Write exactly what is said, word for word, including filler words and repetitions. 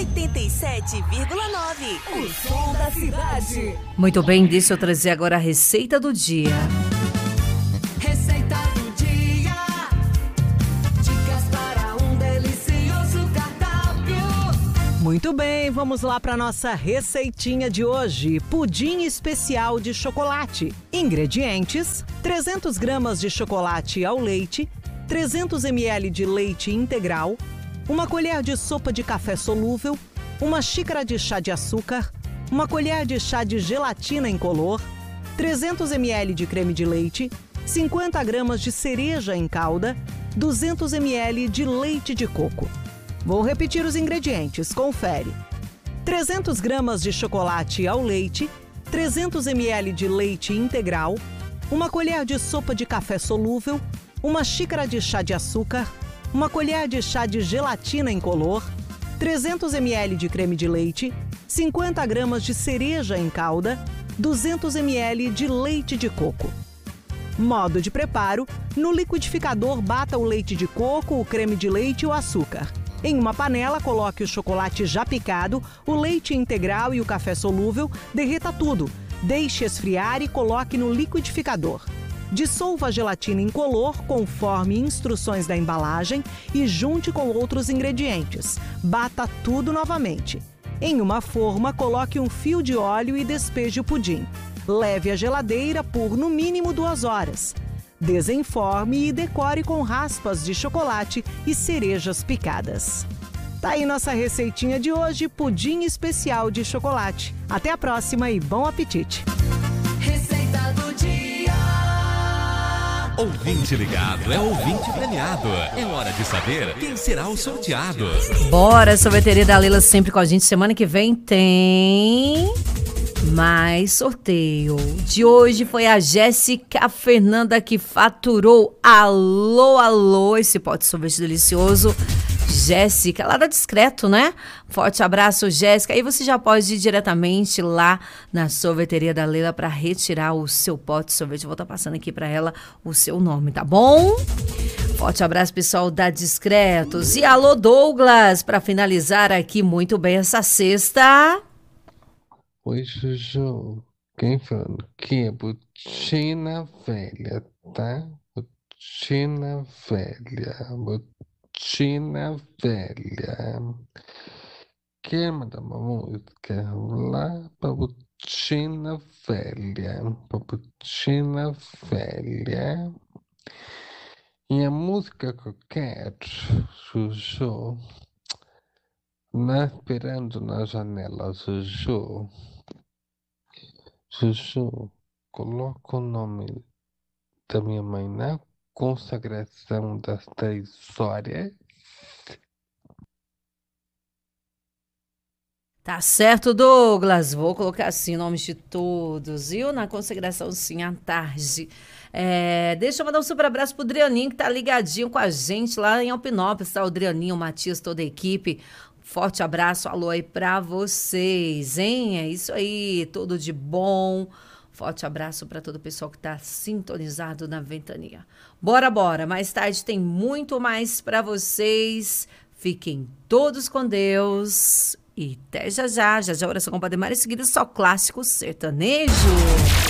oitenta e sete vírgula nove. O som da cidade. Muito bem, deixa eu trazer agora a receita do dia. Receita do dia. Dicas para um delicioso cardápio. Muito bem, vamos lá para nossa receitinha de hoje. Pudim especial de chocolate. Ingredientes: trezentas gramas de chocolate ao leite, trezentos mililitros de leite integral, uma colher de sopa de café solúvel, uma xícara de chá de açúcar, uma colher de chá de gelatina incolor, trezentos mililitros de creme de leite, cinquenta gramas de cereja em calda, duzentos mililitros de leite de coco. Vou repetir os ingredientes, confere. trezentas gramas de chocolate ao leite, trezentos mililitros de leite integral, uma colher de sopa de café solúvel, uma xícara de chá de açúcar, uma colher de chá de gelatina incolor, trezentos mililitros de creme de leite, cinquenta gramas de cereja em calda, duzentos mililitros de leite de coco. Modo de preparo: no liquidificador bata o leite de coco, o creme de leite e o açúcar. Em uma panela, coloque o chocolate já picado, o leite integral e o café solúvel, derreta tudo. Deixe esfriar e coloque no liquidificador. Dissolva a gelatina incolor conforme instruções da embalagem e junte com outros ingredientes. Bata tudo novamente. Em uma forma, coloque um fio de óleo e despeje o pudim. Leve à geladeira por no mínimo duas horas. Desenforme e decore com raspas de chocolate e cerejas picadas. Tá aí nossa receitinha de hoje, pudim especial de chocolate. Até a próxima e bom apetite! Receita do dia. Ouvinte ligado é ouvinte premiado. É hora de saber quem será o sorteado. Bora, sorveteria da Leila sempre com a gente. Semana que vem tem mais sorteio. De hoje foi a Jéssica Fernanda que faturou. Alô, alô, esse pote de sorvete delicioso. Jéssica, lá da Discreto, né? Forte abraço, Jéssica. Aí você já pode ir diretamente lá na sorveteria da Leila para retirar o seu pote de sorvete. Eu vou estar passando aqui para ela o seu nome, tá bom? Forte abraço, pessoal da Discretos. E alô, Douglas, para finalizar aqui muito bem essa sexta. Oi, Juju. Quem falando aqui é Botina Velha, tá? Botina Velha. Botina Velha. Quer mandar uma música lá pra Botina Velha? Pra Botina Velha. E a música que eu quero, Juju, na, esperando na janela, Juju. Juju, coloca o nome da minha mãe na consagração das três horas. Tá certo, Douglas. Vou colocar assim, nomes de todos, viu? Na consagração, sim, à tarde. É, deixa eu mandar um super abraço pro Adrianinho, que tá ligadinho com a gente lá em Alpinópolis, tá? O Adrianinho, o Matias, toda a equipe. Forte abraço, alô aí pra vocês, hein? É isso aí, tudo de bom. Forte abraço para todo o pessoal que tá sintonizado na Ventania. Bora, bora. Mais tarde tem muito mais para vocês. Fiquem todos com Deus. E até já já. Já já, oração com o Padre Mário. Em seguida, só clássico sertanejo.